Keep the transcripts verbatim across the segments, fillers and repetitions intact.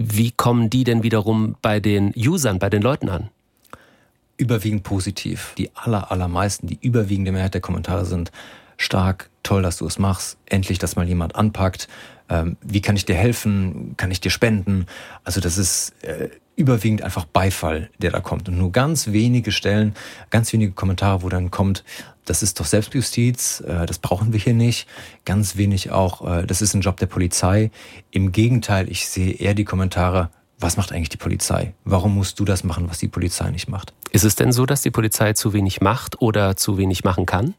Wie kommen die denn wiederum bei den Usern, bei den Leuten an? Überwiegend positiv. Die aller, allermeisten, die überwiegende Mehrheit der Kommentare sind stark, toll, dass du es machst, endlich, dass mal jemand anpackt. Ähm, wie kann ich dir helfen? Kann ich dir spenden? Also das ist äh, überwiegend einfach Beifall, der da kommt. Und nur ganz wenige Stellen, ganz wenige Kommentare, wo dann kommt, das ist doch Selbstjustiz, äh, das brauchen wir hier nicht. Ganz wenig auch, äh, das ist ein Job der Polizei. Im Gegenteil, ich sehe eher die Kommentare, was macht eigentlich die Polizei? Warum musst du das machen, was die Polizei nicht macht? Ist es denn so, dass die Polizei zu wenig macht oder zu wenig machen kann?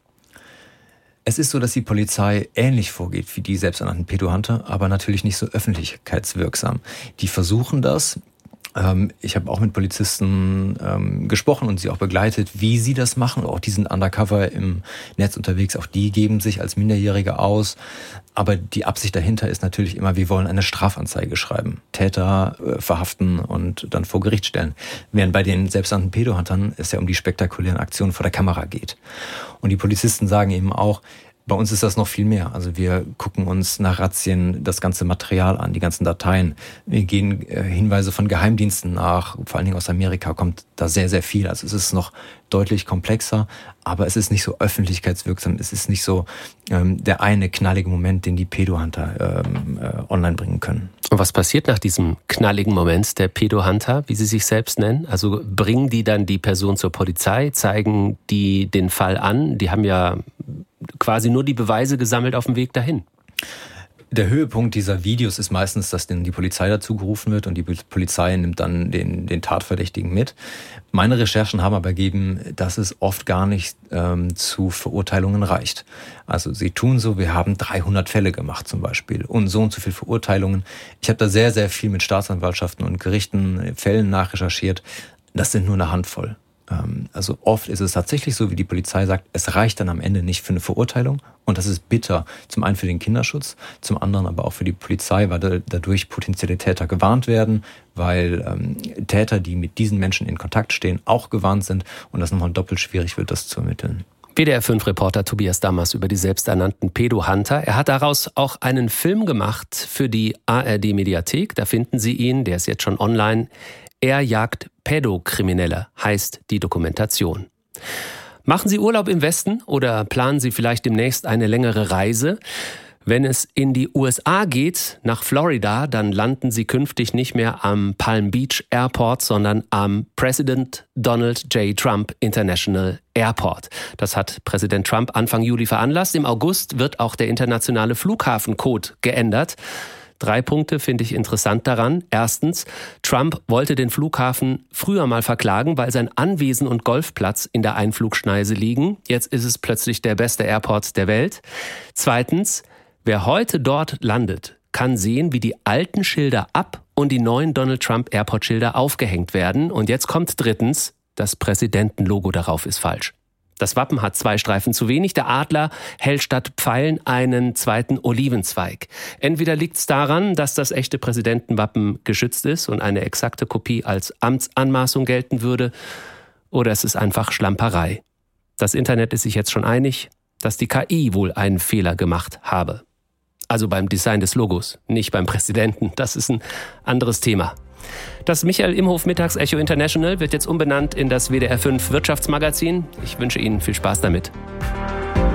Es ist so, dass die Polizei ähnlich vorgeht wie die selbsternannten Pedohunter, aber natürlich nicht so öffentlichkeitswirksam. Die versuchen das. Ich habe auch mit Polizisten ähm, gesprochen und sie auch begleitet, wie sie das machen. Auch die sind undercover im Netz unterwegs. Auch die geben sich als Minderjährige aus. Aber die Absicht dahinter ist natürlich immer, wir wollen eine Strafanzeige schreiben. Täter äh, verhaften und dann vor Gericht stellen. Während bei den selbsternannten Pedohuntern es ja um die spektakulären Aktionen vor der Kamera geht. Und die Polizisten sagen eben auch, bei uns ist das noch viel mehr. Also wir gucken uns nach Razzien das ganze Material an, die ganzen Dateien. Wir gehen äh, Hinweise von Geheimdiensten nach, vor allen Dingen aus Amerika kommt da sehr, sehr viel. Also es ist noch deutlich komplexer, aber es ist nicht so öffentlichkeitswirksam. Es ist nicht so ähm, der eine knallige Moment, den die Pedohunter ähm, äh, online bringen können. Und was passiert nach diesem knalligen Moment der Pedohunter, wie sie sich selbst nennen? Also bringen die dann die Person zur Polizei, zeigen die den Fall an? Die haben ja quasi nur die Beweise gesammelt auf dem Weg dahin. Der Höhepunkt dieser Videos ist meistens, dass dann die Polizei dazu gerufen wird und die Polizei nimmt dann den, den Tatverdächtigen mit. Meine Recherchen haben aber ergeben, dass es oft gar nicht ähm, zu Verurteilungen reicht. Also sie tun so, wir haben dreihundert Fälle gemacht zum Beispiel und so und so viele Verurteilungen. Ich habe da sehr, sehr viel mit Staatsanwaltschaften und Gerichten, Fällen nachrecherchiert. Das sind nur eine Handvoll. Also oft ist es tatsächlich so, wie die Polizei sagt, es reicht dann am Ende nicht für eine Verurteilung. Und das ist bitter. Zum einen für den Kinderschutz, zum anderen aber auch für die Polizei, weil dadurch potenzielle Täter gewarnt werden, weil ähm, Täter, die mit diesen Menschen in Kontakt stehen, auch gewarnt sind und das nochmal doppelt schwierig wird, das zu ermitteln. W D R fünf Reporter Tobias Dammers über die selbsternannten Pedohunter. Er hat daraus auch einen Film gemacht für die A R D-Mediathek. Da finden Sie ihn, der ist jetzt schon online. Er jagt Pädokriminelle, heißt die Dokumentation. Machen Sie Urlaub im Westen oder planen Sie vielleicht demnächst eine längere Reise? Wenn es in die U S A geht, nach Florida, dann landen Sie künftig nicht mehr am Palm Beach Airport, sondern am President Donald J. Trump International Airport. Das hat Präsident Trump Anfang Juli veranlasst. Im August wird auch der internationale Flughafencode geändert. Drei Punkte finde ich interessant daran. Erstens, Trump wollte den Flughafen früher mal verklagen, weil sein Anwesen und Golfplatz in der Einflugschneise liegen. Jetzt ist es plötzlich der beste Airport der Welt. Zweitens, wer heute dort landet, kann sehen, wie die alten Schilder ab und die neuen Donald Trump Airport Schilder aufgehängt werden. Und jetzt kommt drittens, das Präsidentenlogo darauf ist falsch. Das Wappen hat zwei Streifen zu wenig. Der Adler hält statt Pfeilen einen zweiten Olivenzweig. Entweder liegt es daran, dass das echte Präsidentenwappen geschützt ist und eine exakte Kopie als Amtsanmaßung gelten würde, oder es ist einfach Schlamperei. Das Internet ist sich jetzt schon einig, dass die K I wohl einen Fehler gemacht habe. Also beim Design des Logos, nicht beim Präsidenten. Das ist ein anderes Thema. Das Michael Imhof Mittagsecho International wird jetzt umbenannt in das W D R fünf Wirtschaftsmagazin. Ich wünsche Ihnen viel Spaß damit.